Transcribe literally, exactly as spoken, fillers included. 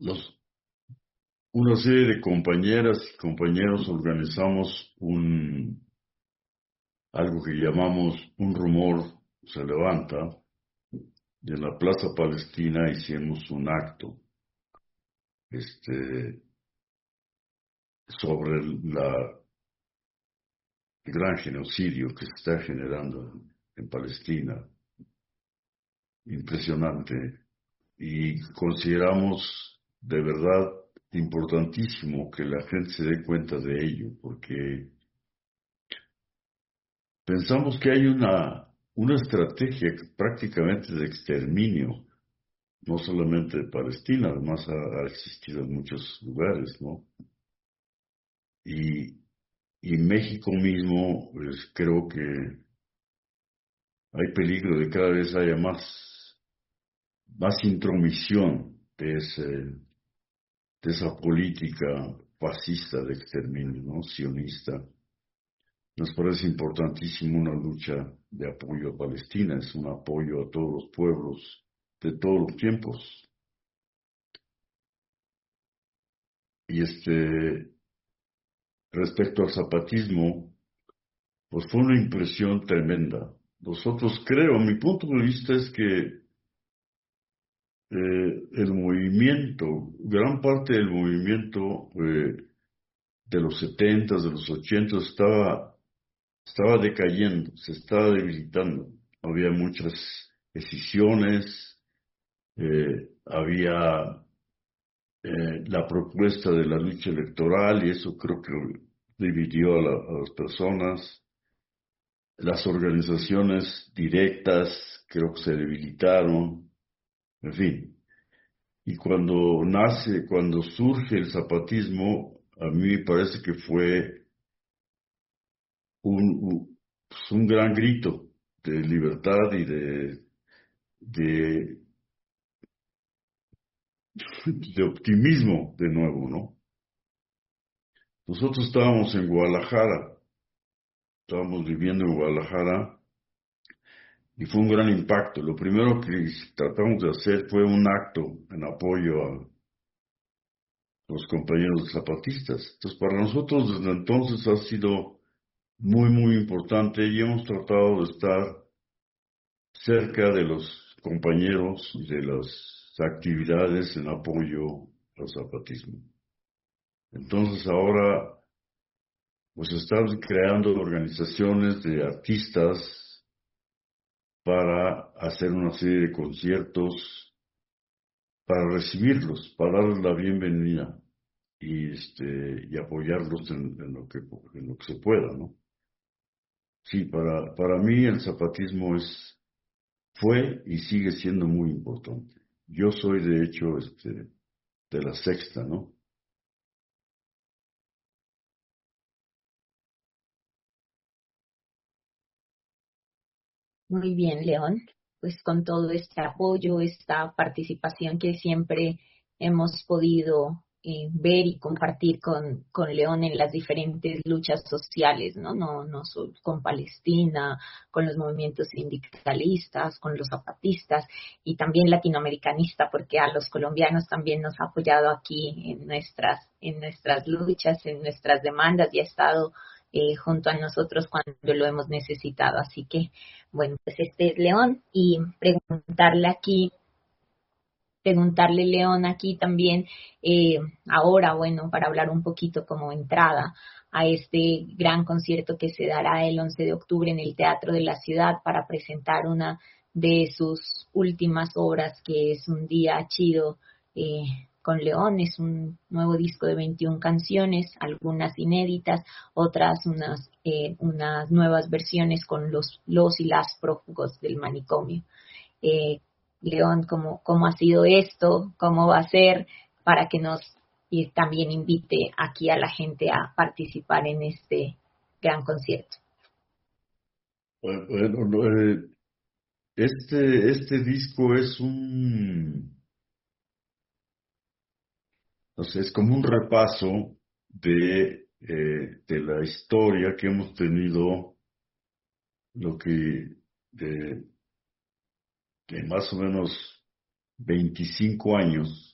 los, una serie de compañeras y compañeros organizamos un, algo que llamamos Un Rumor Se Levanta, y en la Plaza Palestina hicimos un acto este, sobre la, el gran genocidio que se está generando en Palestina. Impresionante. Y consideramos de verdad importantísimo que la gente se dé cuenta de ello, porque pensamos que hay una, una estrategia prácticamente de exterminio, no solamente de Palestina, además ha, ha existido en muchos lugares, ¿no? Y, y México mismo, pues creo que hay peligro de cada vez haya más, más intromisión de, ese, de esa política fascista de exterminio, ¿no? Sionista. Nos parece importantísimo una lucha de apoyo a Palestina, es un apoyo a todos los pueblos de todos los tiempos. Y este, respecto al zapatismo, pues fue una impresión tremenda. Nosotros creo, mi punto de vista es que eh, el movimiento, gran parte del movimiento eh, de los setentas, de los ochentas, estaba, estaba decayendo, se estaba debilitando. Había muchas escisiones, eh, había eh, la propuesta de la lucha electoral y eso creo que dividió a, la, a las personas. Las organizaciones directas creo que se debilitaron, en fin. Y cuando nace, cuando surge el zapatismo, a mí me parece que fue un, un, pues un gran grito de libertad y de, de, de optimismo de nuevo, ¿no? Nosotros estábamos en Guadalajara, estábamos viviendo en Guadalajara y fue un gran impacto. Lo primero que tratamos de hacer fue un acto en apoyo a los compañeros zapatistas. Entonces, para nosotros desde entonces ha sido muy, muy importante y hemos tratado de estar cerca de los compañeros y de las actividades en apoyo al zapatismo. Entonces, ahora, pues estamos creando organizaciones de artistas para hacer una serie de conciertos, para recibirlos, para darles la bienvenida y, este, y apoyarlos en, en, lo que, en lo que se pueda, ¿no? Sí, para, para mí el zapatismo es, fue y sigue siendo muy importante. Yo soy, de hecho, este, de la sexta, ¿no? Muy bien, León. Pues con todo este apoyo, esta participación que siempre hemos podido eh, ver y compartir con, con León en las diferentes luchas sociales, ¿no? No, no solo con Palestina, con los movimientos sindicalistas, con los zapatistas y también latinoamericanista, porque a los colombianos también nos ha apoyado aquí en nuestras, en nuestras luchas, en nuestras demandas y ha estado eh, junto a nosotros cuando lo hemos necesitado. Así que bueno, pues este es León y preguntarle aquí, preguntarle León aquí también, eh, ahora, bueno, para hablar un poquito como entrada a este gran concierto que se dará el once de octubre en el Teatro de la Ciudad para presentar una de sus últimas obras, que es Un Día Chido, eh, con León. Es un nuevo disco de veintiuna canciones, algunas inéditas, otras unas, eh, unas nuevas versiones con los, los y las prófugos del manicomio. Eh, León, ¿cómo, ¿cómo ha sido esto? ¿Cómo va a ser? Para que nos y también invite aquí a la gente a participar en este gran concierto. Bueno, no, eh, este, este disco es un, no sé, es como un repaso de, eh, de la historia que hemos tenido, lo que, de, de más o menos veinticinco años